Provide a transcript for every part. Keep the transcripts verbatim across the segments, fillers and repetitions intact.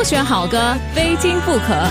选好歌，非听不可。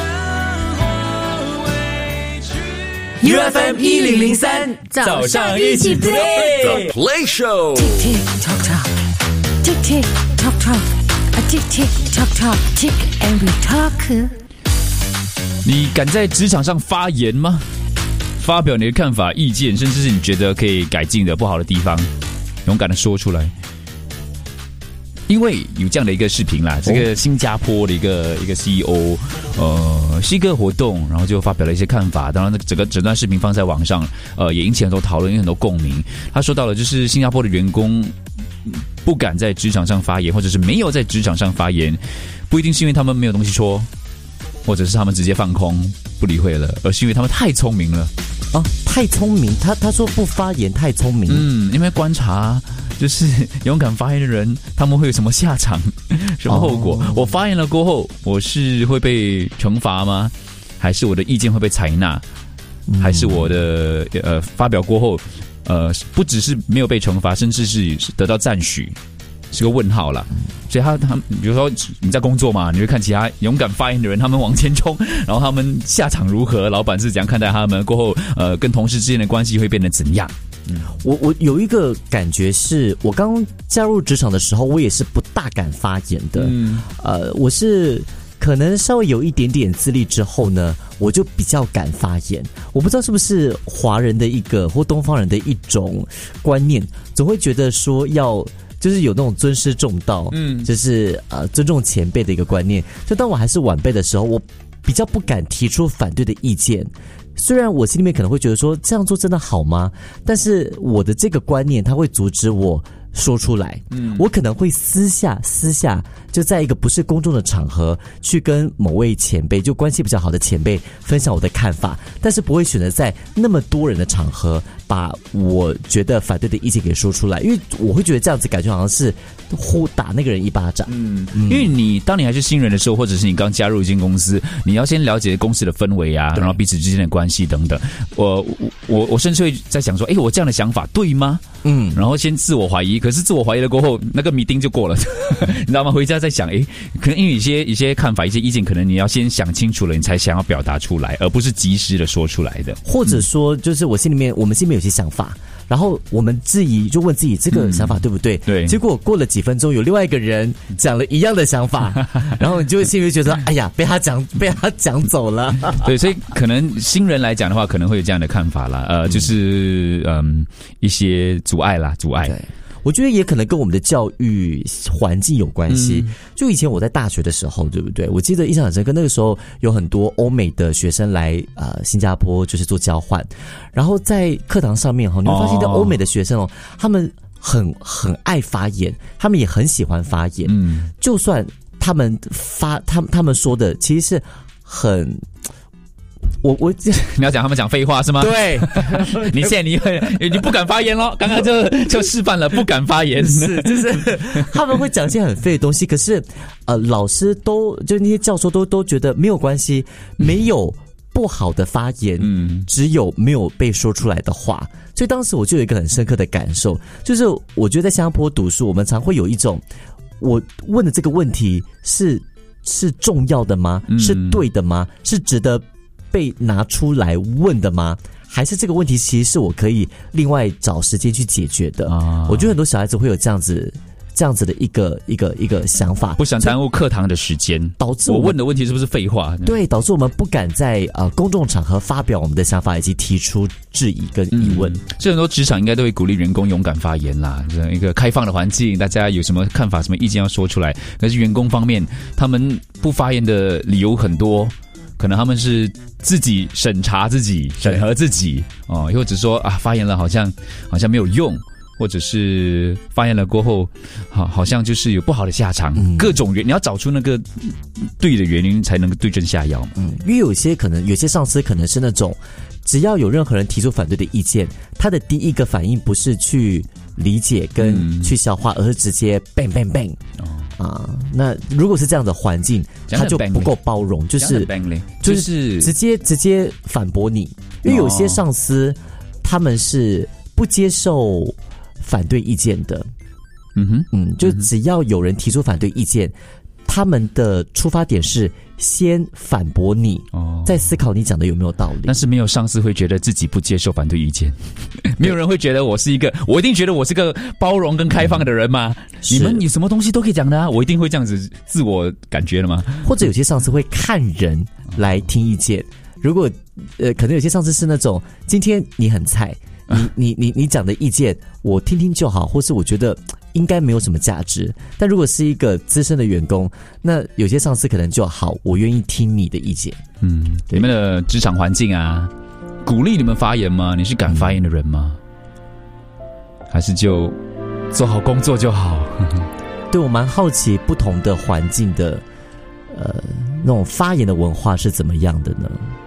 U F M 一零零三，早上一起 play The Play Show。 Tick tick tock tock, tick tick tock tock, a tick tick tock tock, tick and we talk。 你敢在职场上发言吗？发表你的看法、意见，甚至是你觉得可以改进的不好的地方，勇敢的说出来。因为有这样的一个视频啦，这个新加坡的一个一个 C E O， 呃，是一个活动，然后就发表了一些看法。当然，整个整段视频放在网上，呃，也引起很多讨论，有很多共鸣。他说到了，就是新加坡的员工不敢在职场上发言，或者是没有在职场上发言，不一定是因为他们没有东西说，或者是他们直接放空不理会了，而是因为他们太聪明了。 哦，太聪明，他他说不发言太聪明。 嗯，因为观察就是勇敢发言的人，他们会有什么下场，什么后果？哦、我发言了过后，我是会被惩罚吗？还是我的意见会被采纳？嗯、还是我的呃发表过后，呃不只是没有被惩罚，甚至是得到赞许？是个问号啦，所以他他比如说你在工作嘛，你会看其他勇敢发言的人，他们往前冲，然后他们下场如何，老板是怎样看待他们，过后呃跟同事之间的关系会变得怎样？ 嗯、我我有一个感觉是，我刚加入职场的时候，我也是不大敢发言的。嗯、呃，我是可能稍微有一点点资历之后呢，我就比较敢发言。我不知道是不是华人的一个或东方人的一种观念，总会觉得说要。就是有那种尊师重道，嗯，就是呃尊重前辈的一个观念。就当我还是晚辈的时候，我比较不敢提出反对的意见。虽然我心里面可能会觉得说这样做真的好吗？但是我的这个观念，它会阻止我说出来。嗯，我可能会私下私下就在一个不是公众的场合去跟某位前辈，就关系比较好的前辈分享我的看法，但是不会选择在那么多人的场合把我觉得反对的意见给说出来，因为我会觉得这样子感觉好像是呼打那个人一巴掌。嗯， 因为你当你还是新人的时候，或者是你刚加入一间公司，你要先了解公司的氛围啊，然后彼此之间的关系等等。我我我甚至会在想说，哎，我这样的想法对吗？嗯，然后先自我怀疑，可是自我怀疑了过后，那个meeting就过了，你知道吗？回家再想，哎，可能因为一些一些看法、一些意见，可能你要先想清楚了，你才想要表达出来，而不是及时的说出来的。 或者说，就是我心里面，我们心里面有些想法。然后我们质疑，就问自己这个想法对不对？嗯、 对。 结果过了几分钟，有另外一个人讲了一样的想法，然后你就会心里觉得，哎呀，被他讲，被他讲走了。 对，所以可能新人来讲的话，可能会有这样的看法啦。呃，就是嗯一些阻碍啦，阻碍。 我觉得也可能跟我们的教育环境有关系。嗯、就以前我在大学的时候，对不对？我记得印象很深刻，那个时候有很多欧美的学生来呃新加坡，就是做交换。然后在课堂上面哈，你会发现，欧美的学生哦，他们很很爱发言，他们也很喜欢发言。嗯，就算他们发，他们他们说的其实是很。我我你要讲他们讲废话是吗？ 对， 你现在你你不敢发言咯，刚刚就就示范了不敢发言， 是就是他们会讲一些很废的东西，可是呃老师都就那些教授都都觉得没有关系，没有不好的发言，嗯，只有没有被说出来的话。所以当时我就有一个很深刻的感受，就是我觉得在新加坡读书，我们常会有一种我问的这个问题是是重要的吗？是对的吗？是值得被拿出来问的吗？还是这个问题其实是我可以另外找时间去解决的？啊、我觉得很多小孩子会有这样子这样子的一个一个一个想法， 不想耽误课堂的时间， 导致我问的问题是不是废话？ 对，导致我们不敢在呃公众场合发表我们的想法，以及提出质疑跟疑问。嗯、 所以很多职场应该都会鼓励员工勇敢发言啦，这样一个开放的环境，大家有什么看法、什么意见要说出来。可是员工方面，他们不发言的理由很多。可能他们是自己审查自己、审核自己哦，或者说啊，发言了好像好像没有用，或者是发言了过后，好好像就是有不好的下场。嗯、各种原你要找出那个对的原因，才能够对症下药嘛。 嗯，因为有些可能有些上司可能是那种，只要有任何人提出反对的意见，他的第一个反应不是去理解跟去消化，嗯、而是直接 bang bang bang。哦啊，那如果是这样的环境，他就不够包容，就是就是直接直接反驳你，因为有些上司他们是不接受反对意见的，嗯哼，嗯，就只要有人提出反对意见， 他们的出发点是先反驳你，哦，再思考你讲的有没有道理。 但是没有上司会觉得自己不接受反对意见，没有人会觉得我是一个，我一定觉得我是个包容跟开放的人嘛。你们你什么东西都可以讲的啊，我一定会这样子自我感觉的吗？ 或者有些上司会看人来听意见，如果呃，可能有些上司是那种今天你很菜，你你你你讲的意见我听听就好，或是我觉得应该没有什么价值。但如果是一个资深的员工，那有些上司可能就好，我愿意听你的意见。 嗯，你们的职场环境啊，鼓励你们发言吗？你是敢发言的人吗？还是就做好工作就好？ 对，我蛮好奇不同的环境的呃那种发言的文化是怎么样的呢？